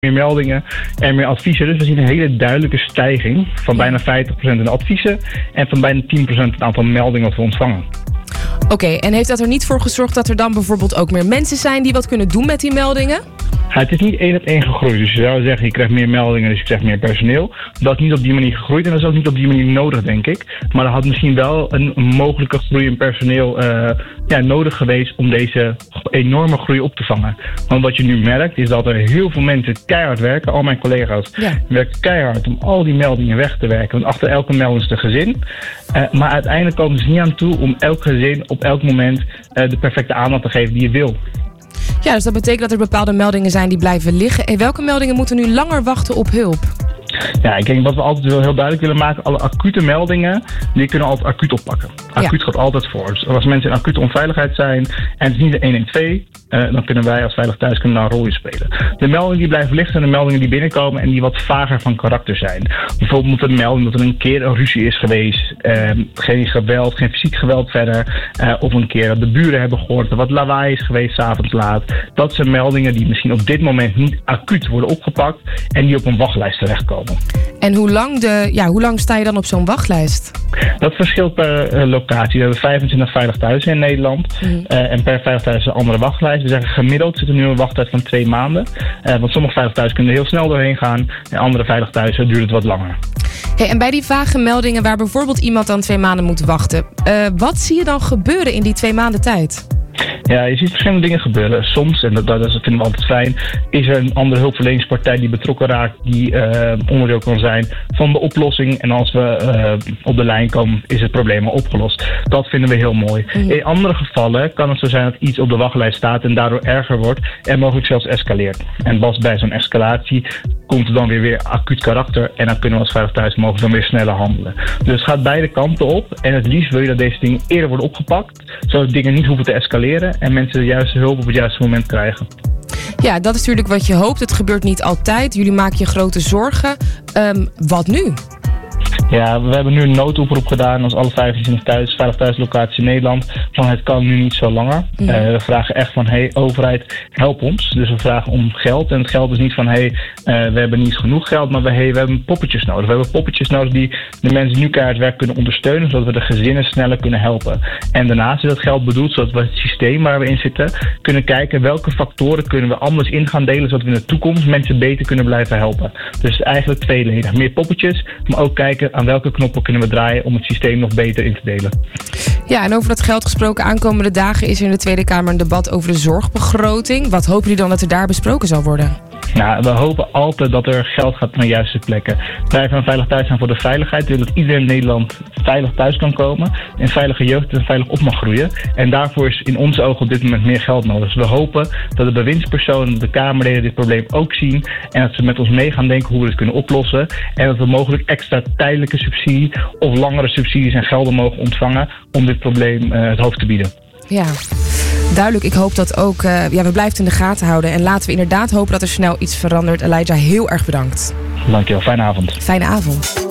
meer meldingen en meer adviezen. Dus we zien een hele duidelijke stijging van bijna 50% in de adviezen en van bijna 10% het aantal meldingen dat we ontvangen. Oké, en heeft dat er niet voor gezorgd dat er dan bijvoorbeeld ook meer mensen zijn die wat kunnen doen met die meldingen? Het is niet 1 op 1 gegroeid. Dus je zou zeggen, je krijgt meer meldingen, dus je krijgt meer personeel. Dat is niet op die manier gegroeid en dat is ook niet op die manier nodig, denk ik. Maar er had misschien wel een mogelijke groei in personeel nodig geweest om deze enorme groei op te vangen. Want wat je nu merkt, is dat er heel veel mensen keihard werken. Al mijn collega's werken keihard om al die meldingen weg te werken. Want achter elke melding is een gezin. Maar uiteindelijk komen ze niet aan toe om elk gezin op elk moment de perfecte aandacht te geven die je wil. Ja, dus dat betekent dat er bepaalde meldingen zijn die blijven liggen. En welke meldingen moeten nu langer wachten op hulp? Ja, ik denk wat we altijd heel duidelijk willen maken. Alle acute meldingen, die kunnen altijd acuut oppakken. Acuut gaat altijd voor. Dus als mensen in acute onveiligheid zijn en het is niet de 112... dan kunnen wij als Veilig Thuis daar een rol in spelen. De meldingen die blijven liggen zijn de meldingen die binnenkomen en die wat vager van karakter zijn. Bijvoorbeeld moet een melding dat er een keer een ruzie is geweest. Geen geweld, geen fysiek geweld verder. Of een keer dat de buren hebben gehoord dat er wat lawaai is geweest 's avonds laat. Dat zijn meldingen die misschien op dit moment niet acuut worden opgepakt en die op een wachtlijst terechtkomen. En hoe lang sta je dan op zo'n wachtlijst? Dat verschilt per locatie. We hebben 25 Veilig Thuis in Nederland. En per Veilig Thuis een andere wachtlijst. We zeggen gemiddeld zit er nu een wachttijd van 2 maanden. Want sommige Veilig Thuis kunnen er heel snel doorheen gaan. En andere Veilig Thuis duurt het wat langer. Hey, en bij die vage meldingen waar bijvoorbeeld iemand dan 2 maanden moet wachten. Wat zie je dan gebeuren in die 2 maanden tijd? Ja, je ziet verschillende dingen gebeuren. Soms, en dat vinden we altijd fijn, is er een andere hulpverleningspartij die betrokken raakt, die onderdeel kan zijn van de oplossing. En als we op de lijn komen, is het probleem al opgelost. Dat vinden we heel mooi. In andere gevallen kan het zo zijn dat iets op de wachtlijst staat en daardoor erger wordt en mogelijk zelfs escaleert. En pas bij zo'n escalatie komt er dan weer acuut karakter en dan kunnen we als Veilig Thuis mogelijk dan weer sneller handelen. Dus het gaat beide kanten op en het liefst wil je dat deze dingen eerder worden opgepakt, zodat dingen niet hoeven te escaleren en mensen de juiste hulp op het juiste moment krijgen. Ja, dat is natuurlijk wat je hoopt. Het gebeurt niet altijd. Jullie maken je grote zorgen. Wat nu? Ja, we hebben nu een noodoproep gedaan als alle 25 Veilig Thuis locaties in Nederland. Van het kan nu niet zo langer. We vragen echt van, overheid, help ons. Dus we vragen om geld. En het geld is niet van, we hebben niet genoeg geld, maar we hebben poppetjes nodig. We hebben poppetjes nodig die de mensen die nu keihard werken kunnen ondersteunen, zodat we de gezinnen sneller kunnen helpen. En daarnaast is dat geld bedoeld, zodat we het systeem waar we in zitten kunnen kijken welke factoren kunnen we anders in gaan delen, zodat we in de toekomst mensen beter kunnen blijven helpen. Dus eigenlijk tweeledig. Meer poppetjes, maar ook kijken aan welke knoppen kunnen we draaien om het systeem nog beter in te delen. Ja, en over dat geld gesproken, aankomende dagen is er in de Tweede Kamer een debat over de zorgbegroting. Wat hopen jullie dan dat er daar besproken zal worden? Nou, we hopen altijd dat er geld gaat naar de juiste plekken. Wij van Veilig Thuis zijn voor de veiligheid. We willen dat iedereen in Nederland veilig thuis kan komen. En veilige jeugd en veilig op mag groeien. En daarvoor is in onze ogen op dit moment meer geld nodig. Dus we hopen dat de bewindspersonen, de Kamerleden dit probleem ook zien. En dat ze met ons mee gaan denken hoe we het kunnen oplossen. En dat we mogelijk extra tijdelijke subsidie of langere subsidies en gelden mogen ontvangen om dit probleem het hoofd te bieden. Ja, duidelijk. Ik hoop dat ook. We blijven het in de gaten houden. En laten we inderdaad hopen dat er snel iets verandert. Elijah, heel erg bedankt. Dankjewel. Fijne avond. Fijne avond.